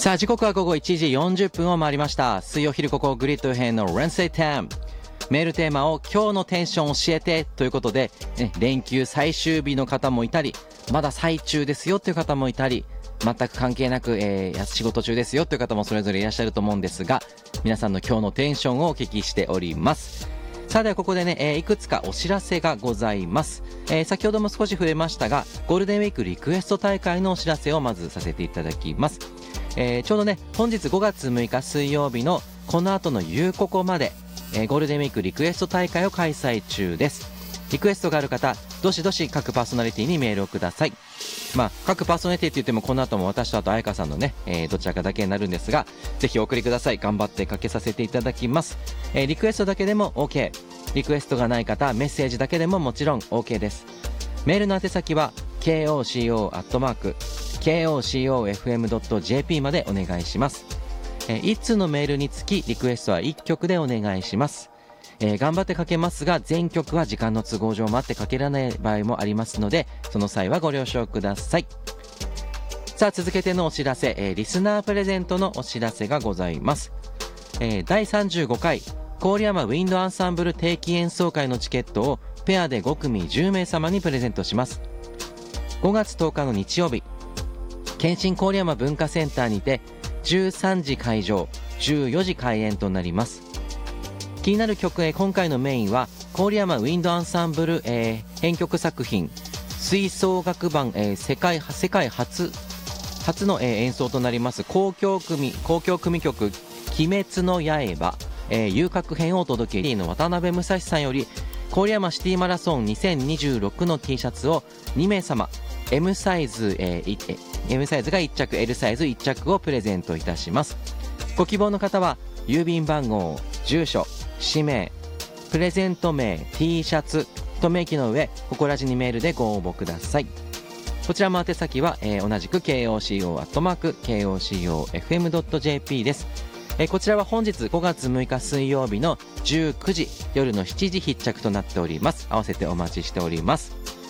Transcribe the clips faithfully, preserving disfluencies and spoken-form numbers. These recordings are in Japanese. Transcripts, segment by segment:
さあ時刻は午後いちじよんじゅっぷんを回りました。水曜昼ここグリッド編の Wednesday Time、 メールテーマを今日のテンション教えてということで、ね、連休最終日の方もいたり、まだ最中ですよという方もいたり、全く関係なく、えー、仕事中ですよという方もそれぞれいらっしゃると思うんですが、皆さんの今日のテンションをお聞きしております。さあではここでね、えー、いくつかお知らせがございます。えー、先ほども少し触れましたが、ゴールデンウィークリクエスト大会のお知らせをまずさせていただきます。えー、ちょうどね本日ごがつむいか水曜日のこの後の夕ここまで、えー、ゴールデンウィークリクエスト大会を開催中です。リクエストがある方、どしどし各パーソナリティにメールをください。まあ各パーソナリティって言ってもこの後も私とあと彩香さんのね、えー、どちらかだけになるんですが、ぜひお送りください。頑張ってかけさせていただきます。えー、リクエストだけでも OK、 リクエストがない方メッセージだけでももちろん OK です。メールの宛先は ケーオーシーオー アットマーク ケーオーシーオーエフエムドットジェーピー までお願いします。えー、いっつうのメールにつきリクエストはいっきょくでお願いします。えー、頑張ってかけますが、全曲は時間の都合上もあってかけられない場合もありますので、その際はご了承ください。さあ続けてのお知らせ、えー、リスナープレゼントのお知らせがございます。えー、だいさんじゅうごかい郡山ウィンドアンサンブル定期演奏会のチケットをペアでごくみじゅうめいさまにプレゼントします。ごがつとおかの日曜日、県心郡山文化センターにてじゅうさんじ開場、じゅうよじ開演となります。気になる曲、えー、今回のメインは郡山ウィンドアンサンブル、えー、編曲作品吹奏楽版、えー、世界世界初初の、えー、演奏となります交響組交響組曲鬼滅の刃、えー、遊郭編をお届けの渡辺武蔵さんより郡山シティマラソンにせんにじゅうろくの T シャツをにめいさま M サイズ、えー、M サイズがいっちゃく L サイズいっちゃくをプレゼントいたします。ご希望の方は郵便番号、住所、氏名、プレゼント名、 T シャツと明記の上ここらじにメールでご応募ください。こちらも宛先は、えー、同じく ケーオーシーオー アットマーク ケーオーシーオーエフエムドットジェーピー です。えー、こちらは本日ごがつむいか水曜日のじゅうくじ、夜のしちじ必着となっております。合わせてお待ちしております。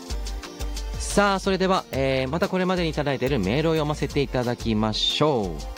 さあそれでは、えー、またこれまでにいただいているメールを読ませていただきましょう。